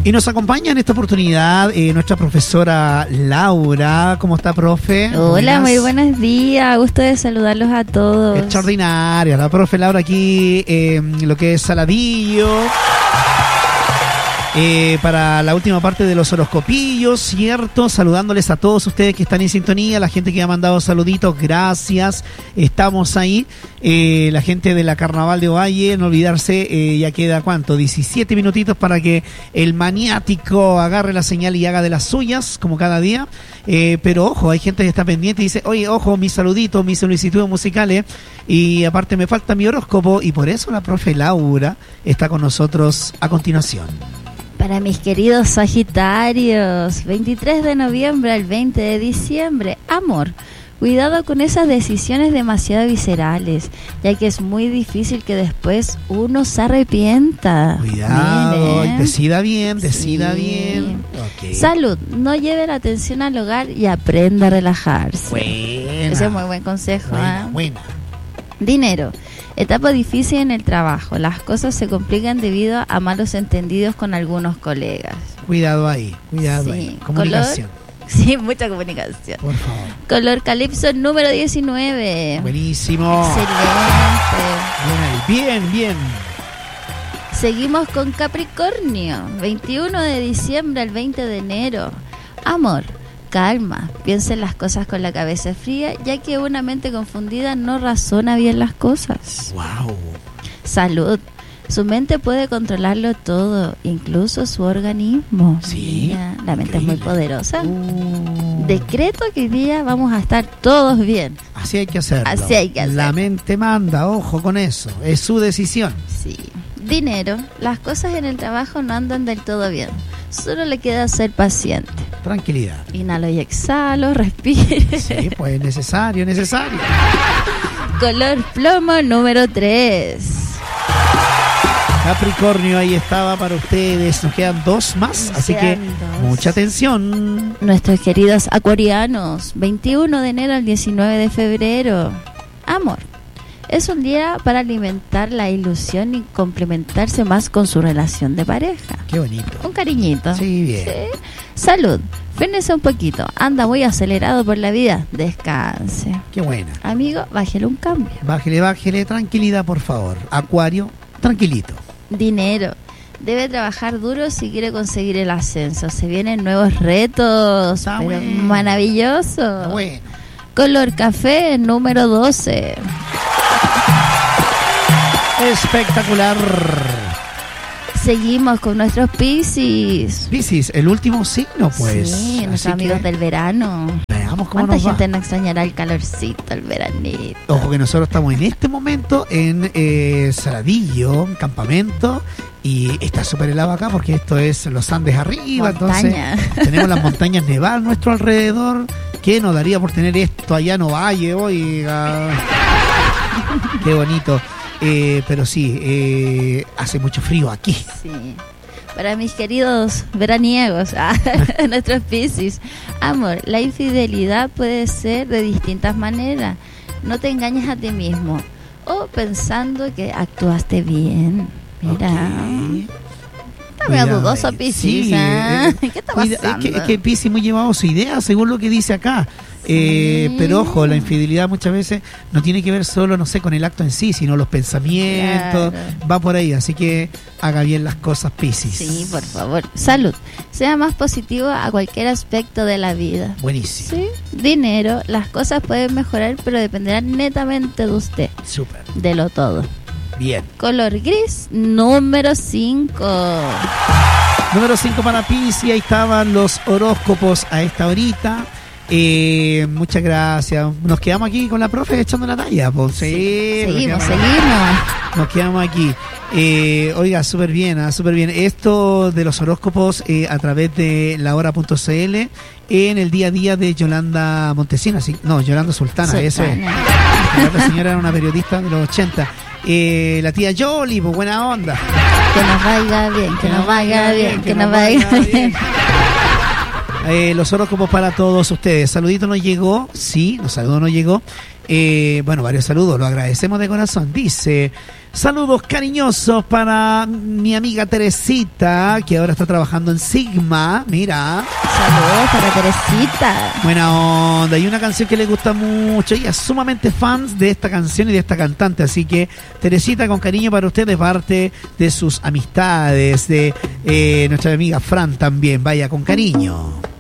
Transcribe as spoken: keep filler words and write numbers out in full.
Y nos acompaña en esta oportunidad eh, nuestra profesora Laura. ¿Cómo está, profe? Hola, buenas. Muy buenos días. Gusto de saludarlos a todos. Extraordinaria. La profe Laura aquí, eh, lo que es Saladillo. Eh, para la última parte de los horoscopillos, ¿cierto? Saludándoles a todos ustedes que están en sintonía, la gente que ha mandado saluditos, gracias, estamos ahí. Eh, la gente de la Carnaval de Ovalle, no olvidarse, eh, ya queda, ¿cuánto? diecisiete minutitos para que el maniático agarre la señal y haga de las suyas, como cada día. Eh, pero ojo, hay gente que está pendiente y dice, oye, ojo, mis saluditos, mis solicitudes musicales, y aparte me falta mi horóscopo, y por eso la profe Laura está con nosotros a continuación. Para mis queridos Sagitarios, veintitrés de noviembre al veinte de diciembre, amor. Cuidado con esas decisiones demasiado viscerales, ya que es muy difícil que después uno se arrepienta. Cuidado, Miren. decida bien, decida Sí. bien. Okay. Salud, no lleve la atención al hogar y aprenda a relajarse. Buena. Ese es muy buen consejo. Buena, ¿eh? buena. Dinero. Etapa difícil en el trabajo. Las cosas se complican debido a malos entendidos con algunos colegas. Cuidado ahí, cuidado Sí. ahí. Comunicación. Color, sí, mucha comunicación. Por favor. Color calipso número diecinueve. Buenísimo. Excelente. Bien, ahí. bien, bien. Seguimos con Capricornio. veintiuno de diciembre al veinte de enero. Amor. Calma, piensen las cosas con la cabeza fría, ya que una mente confundida no razona bien las cosas. Wow. Salud. Su mente puede controlarlo todo, incluso su organismo. Sí. Mira, la mente Increíble. es muy poderosa. Uh. Decreto que hoy día vamos a estar todos bien. Así hay que hacerlo. Así hay que hacerlo. La mente manda, ojo con eso. Es su decisión. Sí. Dinero. Las cosas en el trabajo no andan del todo bien. Solo le queda ser paciente. Tranquilidad. Inhalo y exhalo, respire. Sí, pues necesario, necesario. Color plomo número tres. Capricornio, ahí estaba para ustedes. Nos quedan dos más, Nos así que quedan dos. mucha atención. Nuestros queridos acuarianos, veintiuno de enero al diecinueve de febrero. Amor. Es un día para alimentar la ilusión y complementarse más con su relación de pareja. Qué bonito. Un cariñito. Sí, bien. Sí. Salud. Frénese un poquito. Anda muy acelerado por la vida. Descanse. Qué buena. Amigo, bájele un cambio. Bájele, bájele. Tranquilidad, por favor. Acuario, tranquilito. Dinero. Debe trabajar duro si quiere conseguir el ascenso. Se vienen nuevos retos. Está pero bueno. maravilloso. Está bueno. Color café número doce. Espectacular. Seguimos con nuestros Piscis. Piscis, el último signo, pues. Sí, Así nuestros amigos que del verano. veamos cómo ¿Cuánta nos va. gente no extrañará el calorcito, el veranito? Ojo que nosotros estamos en este momento en eh, Saladillo, en campamento, y está súper helado acá porque esto es los Andes arriba, Montaña. entonces tenemos las montañas nevadas a nuestro alrededor. ¿Qué nos daría por tener esto allá en Ovalle, oiga? Qué bonito. Eh, pero sí, eh, hace mucho frío aquí. Sí. Para mis queridos veraniegos, ah, nuestros Piscis. Amor, la infidelidad puede ser de distintas maneras. No te engañes a ti mismo. O pensando que actuaste bien. Mira. Ok. Está medio Cuidado dudoso ahí. Piscis. Sí, ¿ah? eh, ¿Qué está cuida- pasando? Es que, es que Piscis muy llevado a su idea, según lo que dice acá. Eh, Sí. pero ojo, la infidelidad muchas veces no tiene que ver solo, no sé, con el acto en sí, sino los pensamientos. Claro. Va por ahí, así que haga bien las cosas, Piscis. Sí, por favor. Salud. Sea más positivo a cualquier aspecto de la vida. Buenísimo. Sí. Dinero. Las cosas pueden mejorar, pero dependerán netamente de usted. Súper. De lo todo. Bien. Color gris número cinco. Número cinco para Piscis, ahí estaban los horóscopos a esta horita. Eh, muchas gracias. Nos quedamos aquí con la profe echando la talla. Pues. Sí, nos Seguimos, quedamos- seguimos. Nos quedamos aquí. Eh, oiga, súper bien, ah, súper bien. Esto de los horóscopos eh, a través de la hora punto c l en el día a día de Yolanda Montesina. Sí, no, Yolanda Sultana, eso es. Sultana. La otra señora era una periodista de los ochenta. Eh, la tía Yoli, pues buena onda. Que nos vaya bien, que nos vaya bien, que nos vaya bien. Eh, los horóscopos para todos ustedes. Saludito nos llegó, sí, los saludos nos llegó. Eh, bueno, varios saludos, lo agradecemos de corazón. Dice, saludos cariñosos para mi amiga Teresita, que ahora está trabajando en Sigma. Mira. Saludos para Teresita. Buena onda. Y una canción que le gusta mucho. Ella es sumamente fans de esta canción y de esta cantante. Así que, Teresita, con cariño para usted, de parte de sus amistades, de eh, nuestra amiga Fran también. Vaya, con cariño.